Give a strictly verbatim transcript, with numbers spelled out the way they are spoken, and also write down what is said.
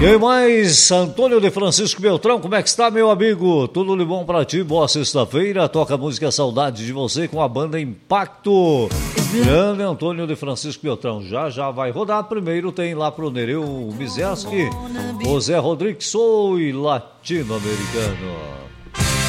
E aí mais, Antônio de Francisco Beltrão, como é que está, meu amigo? Tudo de bom pra ti, boa sexta-feira. Toca a música Saudade de Você com a banda Impacto. Grande Antônio de Francisco Beltrão, já já vai rodar. Primeiro tem lá pro Nereu Mizeski, o Zé Rodrigues, sou latino-americano.